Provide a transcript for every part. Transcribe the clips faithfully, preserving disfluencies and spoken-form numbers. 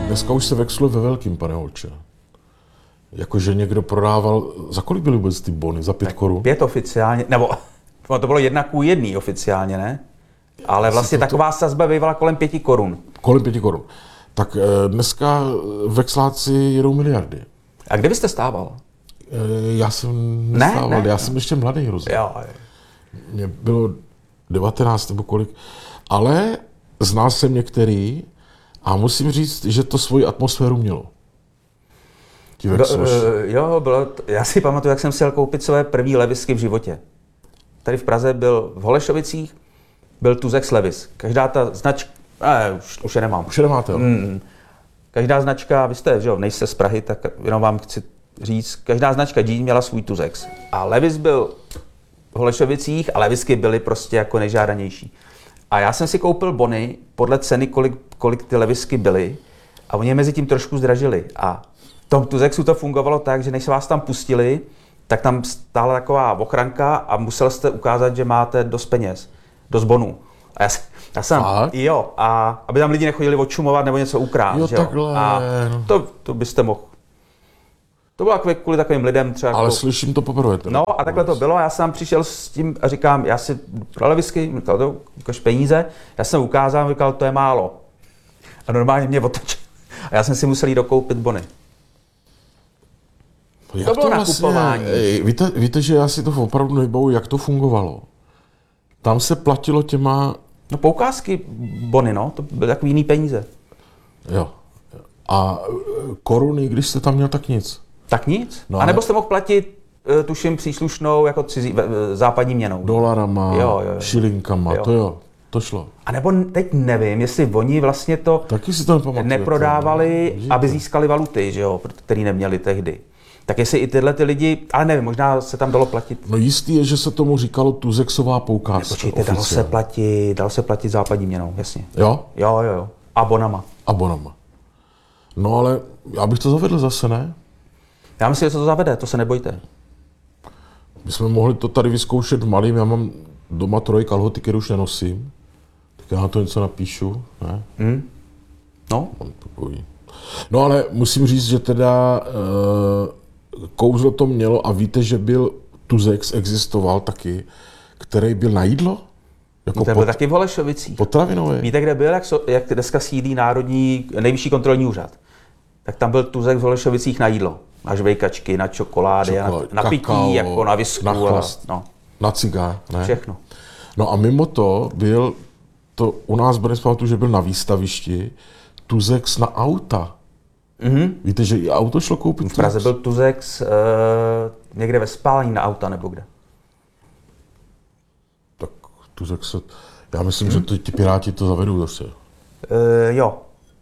Dneska už se vexluje ve velkým, pane Holče. Jakože někdo prodával, za kolik byly vůbec ty bony? Za pět korun? Pět oficiálně, nebo to bylo jedna ku jedný oficiálně, ne? Ale vlastně to taková to... sazba bývala kolem pěti korun. Kolem pěti korun. Tak dneska vexláci jedou miliardy. A kde byste stával? Já jsem nestával, ne, ne, já ne. jsem ještě mladý hrozně. Jo. Mně bylo devatenáct nebo kolik. Ale znal jsem některý a musím říct, že to svoji atmosféru mělo. Do, jo, bylo to, já si pamatuju, jak jsem si jel koupit své první levisky v životě. Tady v Praze byl, v Holešovicích, byl Tuzex Levis. Každá ta značka, ne, už, už je nemám. Už je nemáte, jo? Mm, každá značka, vy jste, že jo, nejste z Prahy, tak jenom vám chci říct, každá značka džín měla svůj Tuzex. A Levis byl v Holešovicích a Levisky byly prostě jako nejžádanější. A já jsem si koupil bony podle ceny, kolik, kolik ty Levisky byly a oni je mezi tím trošku zdražili. A v tom Tuzexu to fungovalo tak, že než se vás tam pustili, tak tam stála taková ochranka a musel jste ukázat, že máte dost peněz, dost bonů. A já, já jsem, a? jo, a aby tam lidi nechodili odšumovat nebo něco ukrát, jo, že jo. Takhle. A to, to byste mohl. To bylo kvůli takovým lidem třeba. Ale jako... slyším to poprvé. Teda. No a takhle to bylo, já jsem přišel s tím a říkám, já si pro Levisky, říkal to, ukaž peníze, já jsem ukázal, říkal, to je málo. A normálně mě otočil. A já jsem si musel jít dokoupit bony. Jak to bylo to nakupování. Vlastně, víte, víte, že já si to opravdu nebavu, jak to fungovalo. Tam se platilo těma... No poukázky bony, no, to byly takový jiný peníze. Jo. A koruny, když jste tam měl, tak nic. Tak nic. No, a nebo jste mohl platit, tuším, příslušnou jako cizí, západní měnou. Dolarama, jo, jo, jo. šilinkama, jo. to jo, to šlo. A nebo teď nevím, jestli oni vlastně to taky si to neprodávali, no, aby získali valuty, že jo, který neměli tehdy. Tak jestli i tyhle ty lidi, ale nevím, možná se tam dalo platit. No jistý je, že se tomu říkalo Tuzexová poukázka. Počkejte, dalo se platit, dalo se platit západní měnou, jasně. Jo? Jo, jo, jo. A bonama. A bonama. No ale já bych to zavedl zase, ne? Já myslím, že se to zavede, to se nebojte. My jsme mohli to tady vyzkoušet v malým, já mám doma troje kalhoty, které už nenosím. Tak já na to něco napíšu, ne? Hmm. No. Mám takový. No ale musím říct, že teda e, kouzlo to mělo a víte, že byl Tuzex, existoval taky, který byl na jídlo? Jako to byl pot, taky v Holešovicích. Potravinový. Víte, kde byl, jak, so, jak dneska sídlí národní, nejvyšší kontrolní úřad? Tak tam byl Tuzex v Holešovicích na jídlo. Na žvejkačky, na čokolády, Čokolád, na, na pití, kakao, jako na visku. Na chlast, no. Na cigár, ne? Všechno. No a mimo to byl, to u nás bude zpátky, že byl na výstavišti, Tuzex na auta. Mm-hmm. Víte, že i auto šlo koupit? V Praze byl Tuzex uh, někde ve spálení na auta, nebo kde? Tak Tuzex se... Já myslím, mm. že ti Piráti to zavedou zase. Uh, jo.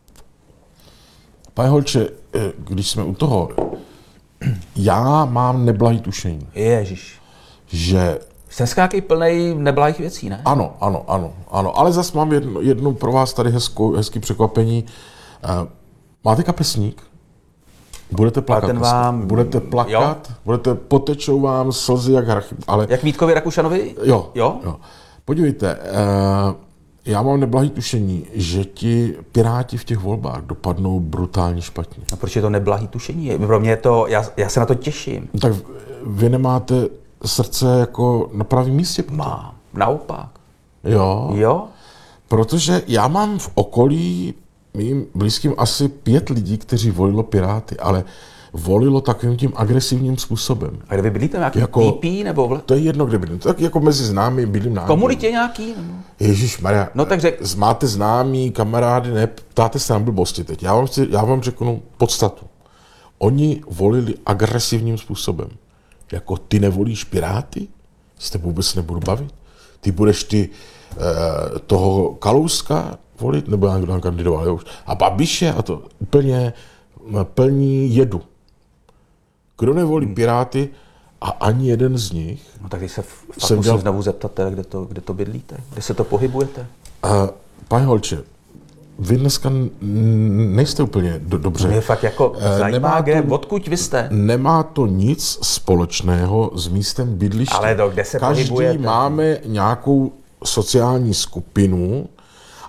Pane Holče, když jsme u toho, já mám neblahý tušení. Ježiš. Že... Jste nějaký plnej neblahých věcí, ne? Ano, ano, ano, ano. Ale zase mám jedno, jednu pro vás tady hezkou, hezký překvapení. Uh, máte kapesník? Budete plakat. ten vám... Budete plakat, jo? Budete, potečou vám slzy jak hrachy. Ale... Jak Vítkovi Rakušanovi? Jo, jo. jo. Podívejte, uh, já mám neblahý tušení, že ti Piráti v těch volbách dopadnou brutálně špatně. A proč je to neblahý tušení? Pro mě je to, já, já se na to těším. Tak vy nemáte srdce jako na pravém místě? Mám, naopak. Jo? Jo? Protože já mám v okolí mým blízkým asi pět lidí, kteří volilo Piráty, ale volilo takovým tím agresivním způsobem. A kde vy bydlíte? Nějaký jako, P P nebo vle? To je jedno, kde bydlím. Tak jako mezi známy bydlím na... Komunitě nějaký? Nebo? Ježišmarja, no, tak řek... máte známí, kamarády, ne, ptáte se na blbosti teď. Já vám, chci, já vám řeknu podstatu. Oni volili agresivním způsobem. Jako ty nevolíš Piráty? S tebou vůbec nebudu bavit? Ty budeš ty eh, toho Kalouska volit? Nebo já kdo tam kandidoval, jo? A Babiše a to úplně plní jedu. Kdo nevolí hmm. Piráty a ani jeden z nich... No tak když se fakt musím dělal... znovu zeptat, teda, kde, to, kde to bydlíte? Kde se to pohybujete? Uh, pane Holče, vy dneska nejste úplně do, dobře. Mě fakt jako zajímá, kde, odkud vy jste? Nemá to nic společného s místem bydliště. Ale do, kde se Každý pohybujete? máme nějakou sociální skupinu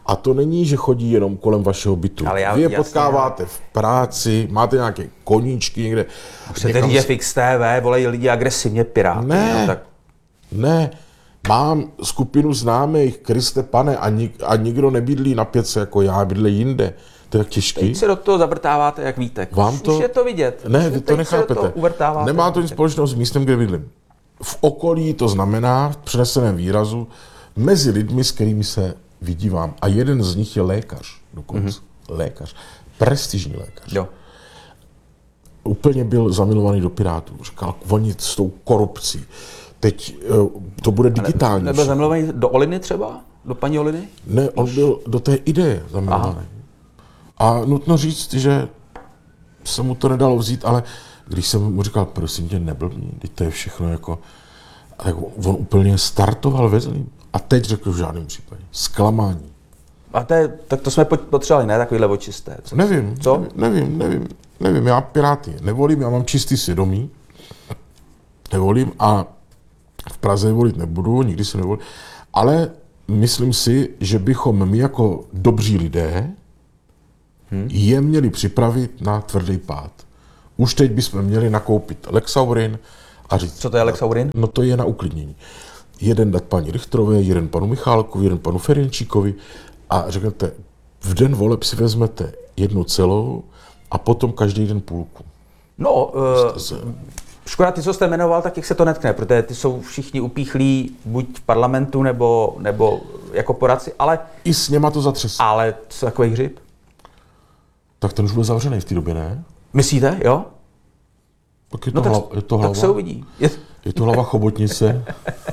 A to není, že chodí jenom kolem vašeho bytu. Ale já- Vy je jasně, potkáváte v práci, máte nějaké koníčky někde. Chcete někam říct, že s- v X T V volají lidi agresivně piráty. Ne. No, tak Ne, mám skupinu známých, Kriste pane, a, nik, a nikdo nebydlí na pětce jako já, bydlí jinde. To je tak těžký. teď se do toho zavrtáváte jak Vítek. Vám Už- to- Už je to vidět. Ne, Už vy teď to se do nechápete. toho uvrtáváte Nemá jak to nic Vítek. společného s místem, kde bydlím. V okolí to znamená, v přeneseném výrazu, mezi lidmi, s kterými se vidívám. A jeden z nich je lékař dokonce. Mm-hmm. Lékař. Prestižní lékař. Jo. Úplně byl zamilovaný do Pirátů. Říkal, oni s tou korupcí. Teď eh, to bude digitální. Nebyl zamilovaný do Oliny třeba? Do paní Oliny? Ne, on byl do té ideje zamilovaný. A nutno říct, že se mu to nedalo vzít, ale když jsem mu říkal, prosím tě, neblbni, teď to je všechno jako... A tak on úplně startoval ve zlým. A teď řekl v žádném případě. Zklamání. A to je, tak to jsme pot- potřebovali, ne? Takovýhle očisté. Co? Nevím, Co? nevím, nevím, nevím, nevím. Já Piráty nevolím, já mám čistý svědomí. Nevolím a v Praze volit nebudu, nikdy se nevolím. Ale myslím si, že bychom my jako dobří lidé hmm. je měli připravit na tvrdý pád. Už teď bychom měli nakoupit Lexaurin a říct, Co to je Lex Aurin? no to je na uklidnění. Jeden dát paní Richterové, jeden panu Michálkovi, jeden panu Ferjenčíkovi a řeknete, v den voleb si vezmete jednu celou a potom každý den půlku. No, uh, škoda, ty, co jste jmenoval, tak jak se to netkne, protože ty jsou všichni upíchlí buď v parlamentu, nebo, nebo jako poradci, ale, I s něma to zatřesí. ale co takový hřib? Tak ten už byl zavřený v té době, ne? Myslíte, jo? Tak je to, No tak, hla, je to tak se hlava, uvidí. Je, je to hlava chobotnice.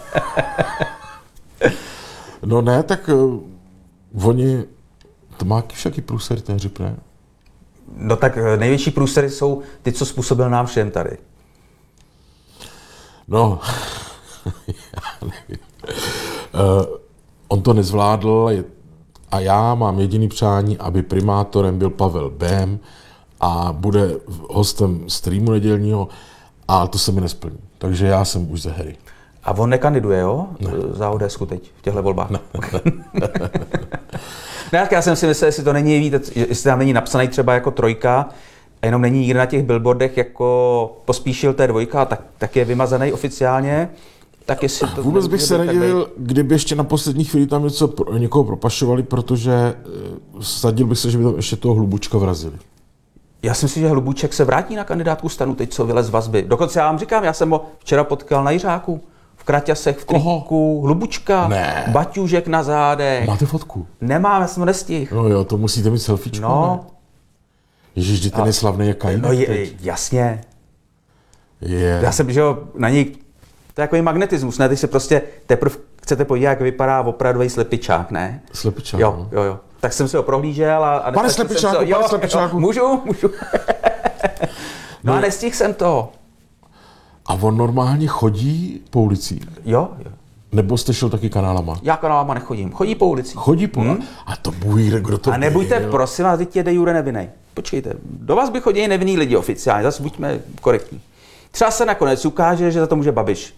No ne, tak uh, oni, to má všaký průser ten hřib, ne? no tak eh, největší průsery jsou ty, co způsobil nám všem tady. No, já nevím. Uh, on to nezvládl je, a já mám jediný přání, aby primátorem byl Pavel Bém a bude hostem streamu nedělního a to se mi nesplní. Takže já jsem už ze hry. A on nekandiduje, jo? Ne. Za O D S ku teď, v těchto volbách. Ne. Ne, tak já jsem si myslel, jestli to není, víte, jestli tam není napsaný třeba jako trojka, a jenom není nikde na těch billboardech jako Pospíšil, to je dvojka, tak, tak je vymazaný oficiálně. Tak jestli to Vůbec bych se tak nedivil, kdyby ještě na poslední chvíli tam něco pro, někoho propašovali, protože uh, sadil bych se, že by tam ještě toho Hlubučka vrazili. Já si myslím, že Hlubuček se vrátí na kandidátku STANu, teď co vylez z vazby. Dokonce já vám říkám, já jsem ho včera potkal na Jiřáku, v kraťasech, v triku, Hlubučka, Ne. baťužek na zádech. Máte fotku? Nemám, já jsem ho nestihl. No jo, to musíte mít selfiečku, No, ne? Ježiš, že ten je slavný jak Kajín. no je, jasně. Je. Já jsem, že jo, na něj, to je jako magnetismus, ne? Ty se prostě teprve chcete podívat, jak vypadá opravdový slepičák, ne? Slepičák, Jo, no. jo, jo. Tak jsem si ho prohlížel a... a Pane nestačil jsem Slepičáku, to- pane jo, Slepičáku. Jo, můžu, můžu. No a No. nestihl jsem to. A on normálně chodí po ulicích? Jo, jo. Nebo jste šel taky kanálama? Já kanálama nechodím, chodí po ulici. Chodí po hmm? A to bůh ví, kdo to A nebuďte, byl. prosím vás, teď je de jure nevinnej. Počkejte, do vás by chodili nevinný lidi oficiálně, zase buďme korektní. Třeba se nakonec ukáže, že za to může Babiš.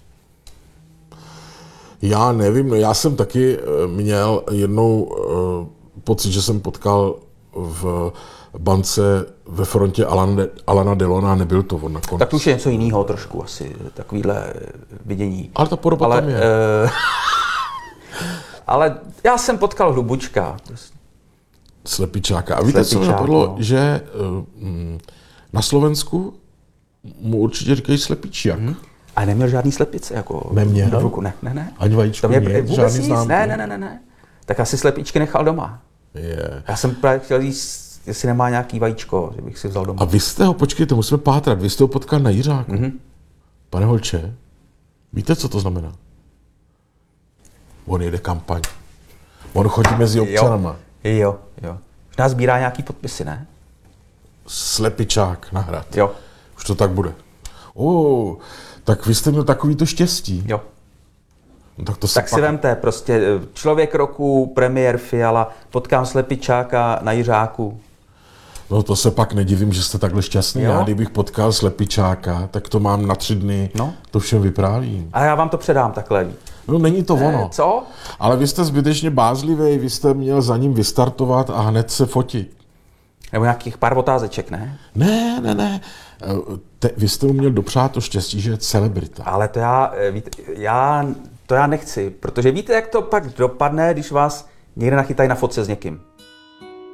Já nevím, no já jsem taky eh, měl jednou uh, pocit, že jsem potkal v bance ve frontě Alana, Alana Delona, nebyl to on nakonec. Tak to už je něco jiného trošku asi, takovýhle vidění. Ale ta podoba Ale, tam je. Uh, ale já jsem potkal Hlubučka. Slepičáka. A víte, co mi Slepičák, napadlo, no. že uh, mm, na Slovensku mu určitě říkají slepičák. Hmm. A neměl žádný slepice, jako Neměl? v ruku. Ne, ne, ne. Ani vajíčko, To mě nic, vůbec žádný nic, známky. ne, ne, ne, ne, ne. Tak asi slepičky nechal doma. Je. Já jsem právě chtěl jíst, jestli nemá nějaký vajíčko, že bych si vzal doma. A vy jste ho, počkejte, musíme pátrat, vy jste ho potkal na Jiřáku. Mm-hmm. Pane Holče, víte, co to znamená? On jede kampaň. On chodí mezi občanama. Jo, jo, jo. Už nás sbírá nějaký podpisy, ne? Slepičák na hrad. Jo, Už to tak bude. Oh, tak vy jste měl takovýto štěstí. jo. No, tak to se Tak si pak... vemte, prostě člověk roku, premiér Fiala, potkám Slepičáka na Jiřáku. No to se pak nedivím, že jste takhle šťastný. Jo. Já kdybych potkal Slepičáka, tak to mám na tři dny. No. To všem vyprávím. A já vám to předám takhle. No není to ono. Eh, co? Ale vy jste zbytečně bázlivý, vy jste měl za ním vystartovat a hned se fotit. Nebo nějakých pár otázeček, ne? Ne, ne, ne. Te, vy jste mu měl dopřát to štěstí, že je celebrita. Ale to já, eh, víte, já, to já nechci, protože víte, jak to pak dopadne, když vás někde nachytají na fotce s někým.